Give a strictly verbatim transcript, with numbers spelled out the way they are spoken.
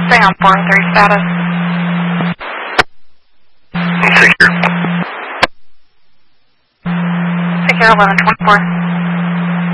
Stay on four three status. Secure. Secure eleven twenty-four.